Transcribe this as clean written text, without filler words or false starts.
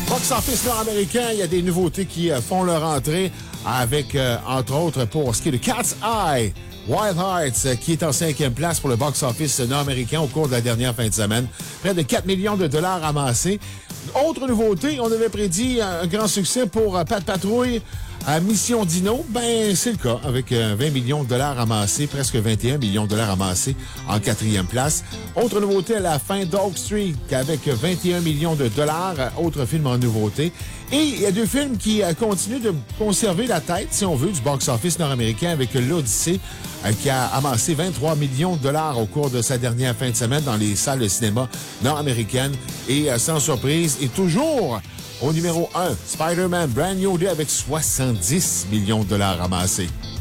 Box-office nord-américain, il y a des nouveautés qui font leur entrée avec, entre autres, pour ce qui est de Cat's Eye, Wild Hearts, qui est en 5e place pour le box-office nord-américain au cours de la dernière fin de semaine. Près de 4 millions de dollars amassés. Autre nouveauté, on avait prédit un grand succès pour Pat Patrouille à Mission Dino. Ben, c'est le cas, avec 20 millions de dollars amassés, presque 21 millions de dollars amassés en 4e place. Autre nouveauté à la fin, Dog Street, avec 21 millions de dollars. Autre film en nouveauté. Et il y a deux films qui continuent de conserver la tête, si on veut, du box-office nord-américain avec l'Odyssée, qui a amassé 23 millions de dollars au cours de sa dernière fin de semaine dans les salles de cinéma nord-américaines. Et sans surprise, et toujours au numéro 1, Spider-Man Brand New Day avec 70 millions de dollars amassés.